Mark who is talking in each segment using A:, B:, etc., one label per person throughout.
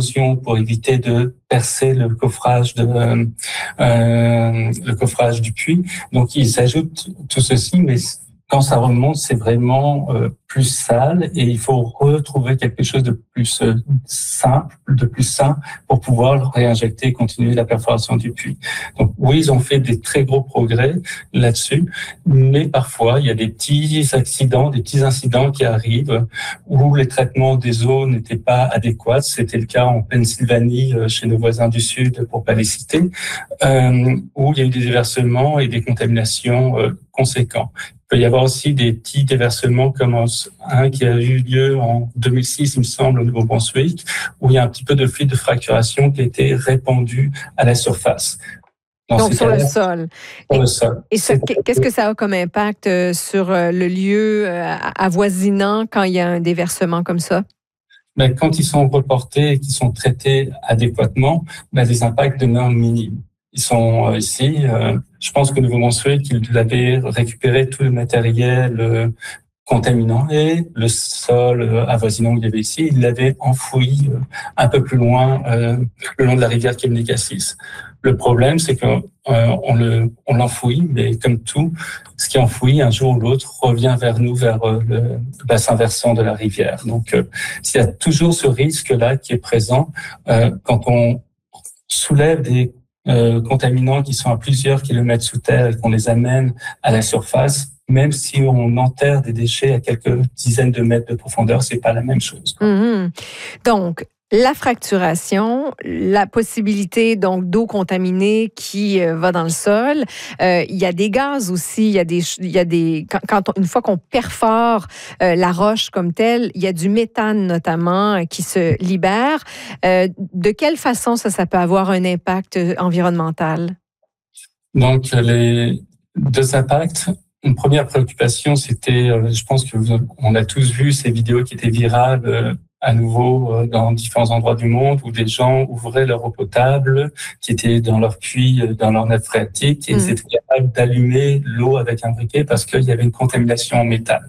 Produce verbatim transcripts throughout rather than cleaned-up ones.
A: d'érosion pour éviter de percer le coffrage de euh, le coffrage du puits. Donc ils ajoutent tout ceci, mais quand ça remonte, c'est vraiment euh, plus sale et il faut retrouver quelque chose de plus euh, simple, de plus sain pour pouvoir le réinjecter et continuer la perforation du puits. Donc oui, ils ont fait des très gros progrès là-dessus, mais parfois il y a des petits accidents, des petits incidents qui arrivent où les traitements des eaux n'étaient pas adéquats. C'était le cas en Pennsylvanie, euh, chez nos voisins du Sud, pour pas les citer, euh, où il y a eu des déversements et des contaminations euh, conséquents. Il peut y avoir aussi des petits déversements comme un qui a eu lieu en deux mille six, il me semble, au Nouveau-Brunswick, où il y a un petit peu de fluide de fracturation qui a été répandu à la surface.
B: Dans Donc sur le sol.
A: Sur
B: et,
A: le sol.
B: Et ça, qu'est-ce que ça a comme impact sur le lieu avoisinant quand il y a un déversement comme ça?
A: Ben, quand ils sont reportés et qu'ils sont traités adéquatement, ben, les impacts demeurent minimes. Ils sont ici. Euh, je pense que Nouveau-Brunswick, ils avaient récupéré tout le matériel euh, contaminant et le sol euh, avoisinant où il y avait ici, ils l'avaient enfoui euh, un peu plus loin, euh, le long de la rivière Kemnekasis. Le problème, c'est qu'on euh, le, on l'enfouit, mais comme tout, ce qui est enfoui, un jour ou l'autre, revient vers nous, vers euh, le bassin versant de la rivière. Donc, euh, il y a toujours ce risque-là qui est présent euh, quand on soulève des Euh, contaminants qui sont à plusieurs kilomètres sous terre et qu'on les amène à la surface, même si on enterre des déchets à quelques dizaines de mètres de profondeur, c'est pas la même chose.
B: Mm-hmm. Donc, la fracturation, la possibilité donc d'eau contaminée qui euh, va dans le sol. Euh, il y a des gaz aussi. Il y a des, il y a des quand, quand on, une fois qu'on perfore euh, la roche comme telle, il y a du méthane notamment euh, qui se libère. Euh, de quelle façon ça, ça peut avoir un impact environnemental?
A: Donc les deux impacts. Une première préoccupation, c'était, euh, je pense que vous, on a tous vu ces vidéos qui étaient virales. Euh, à nouveau dans différents endroits du monde où des gens ouvraient leur eau potable qui était dans leur puits, dans leur nappe phréatique et mmh. ils étaient capables d'allumer l'eau avec un briquet parce qu'il y avait une contamination en méthane.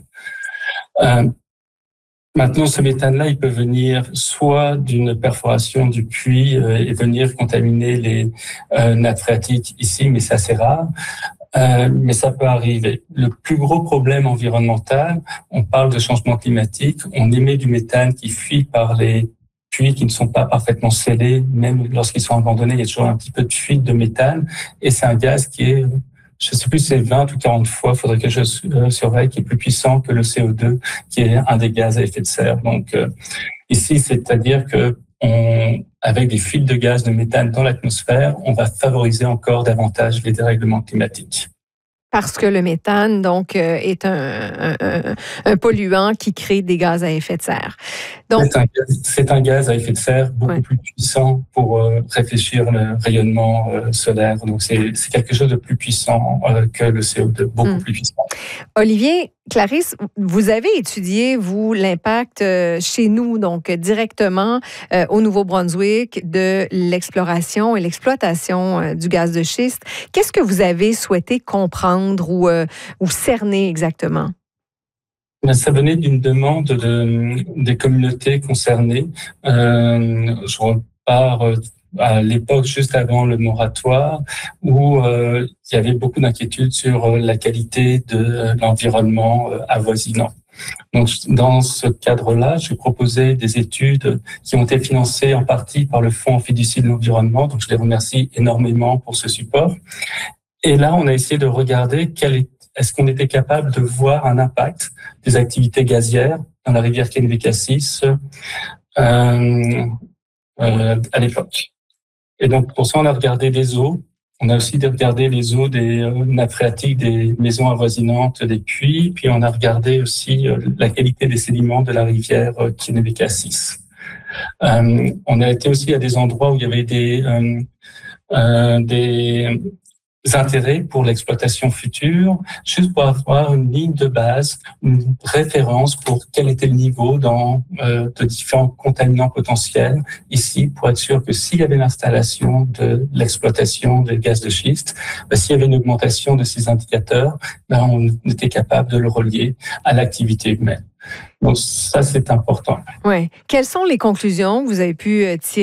A: Euh, maintenant, ce méthane-là, il peut venir soit d'une perforation du puits euh, et venir contaminer les euh, nappes phréatiques ici, mais c'est assez rare. Euh, mais ça peut arriver. Le plus gros problème environnemental, on parle de changement climatique, on émet du méthane qui fuit par les puits qui ne sont pas parfaitement scellés, même lorsqu'ils sont abandonnés, il y a toujours un petit peu de fuite de méthane, et c'est un gaz qui est, je ne sais plus si c'est vingt ou quarante fois, il faudrait que je surveille, qui est plus puissant que le C O deux, qui est un des gaz à effet de serre. Donc euh, ici, c'est-à-dire que On, avec des fuites de gaz de méthane dans l'atmosphère, on va favoriser encore davantage les dérèglements climatiques.
B: Parce que le méthane, donc, euh, est un, un, un polluant qui crée des gaz à effet de serre. Donc,
A: c'est, un gaz, c'est un gaz à effet de serre beaucoup ouais. plus puissant pour euh, réfléchir le rayonnement euh, solaire. Donc, c'est, c'est quelque chose de plus puissant euh, que le C O deux, beaucoup hum. plus puissant.
B: Olivier, Clarisse, vous avez étudié, vous, l'impact euh, chez nous, donc directement euh, au Nouveau-Brunswick, de l'exploration et l'exploitation euh, du gaz de schiste. Qu'est-ce que vous avez souhaité comprendre ou, euh, ou cerner exactement?
A: Ça venait d'une demande de, des communautés concernées. Euh, je repars à l'époque juste avant le moratoire où euh, il y avait beaucoup d'inquiétudes sur la qualité de l'environnement avoisinant. Donc, dans ce cadre-là, j'ai proposé des études qui ont été financées en partie par le Fonds fiducie de l'environnement. Donc, je les remercie énormément pour ce support. Et là, on a essayé de regarder quel est Est-ce qu'on était capable de voir un impact des activités gazières dans la rivière Kemnekasis euh, euh, à l'époque? Et donc, pour ça, on a regardé les eaux. On a aussi regardé les eaux des euh, nappes phréatiques, des maisons avoisinantes, des puits. Puis, on a regardé aussi euh, la qualité des sédiments de la rivière euh, Kemnekasis. Euh, on a été aussi à des endroits où il y avait des... Euh, euh, des intérêts pour l'exploitation future, juste pour avoir une ligne de base, une référence pour quel était le niveau dans euh, de différents contaminants potentiels ici, pour être sûr que s'il y avait l'installation de l'exploitation des gaz de schiste, ben, s'il y avait une augmentation de ces indicateurs, ben, on était capable de le relier à l'activité humaine. Donc ça, c'est important.
B: Ouais. Quelles sont les conclusions que vous avez pu tirer